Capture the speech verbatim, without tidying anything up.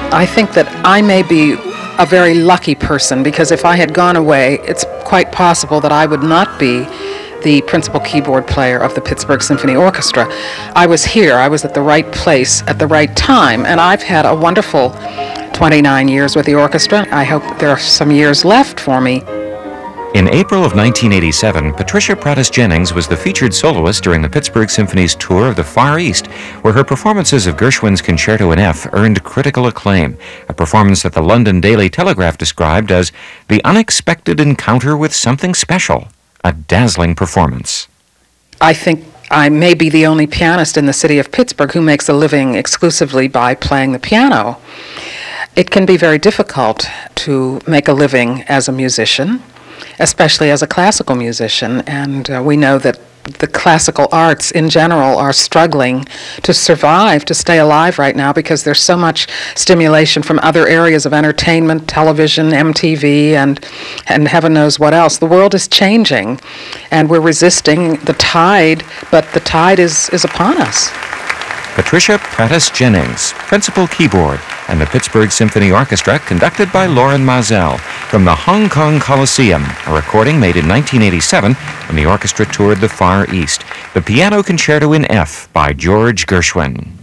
I think that I may be a very lucky person, because if I had gone away, it's quite possible that I would not be the principal keyboard player of the Pittsburgh Symphony Orchestra. I was here, I was at the right place at the right time, and I've had a wonderful twenty-nine years with the orchestra. I hope there are some years left for me. In April of nineteen eighty-seven, Patricia Prattis Jennings was the featured soloist during the Pittsburgh Symphony's tour of the Far East, where her performances of Gershwin's Concerto in F earned critical acclaim, a performance that the London Daily Telegraph described as the unexpected encounter with something special, a dazzling performance. I think I may be the only pianist in the city of Pittsburgh who makes a living exclusively by playing the piano. It can be very difficult to make a living as a musician, especially as a classical musician, and uh, we know that the classical arts in general are struggling to survive, to stay alive right now, because there's so much stimulation from other areas of entertainment, television, M T V, and and heaven knows what else. The world is changing, and we're resisting the tide, but the tide is, is upon us. Patricia Prattis Jennings, principal keyboard, and the Pittsburgh Symphony Orchestra, conducted by Loren Mazel, from the Hong Kong Coliseum, a recording made in nineteen eighty-seven when the orchestra toured the Far East. The Piano Concerto in F by George Gershwin.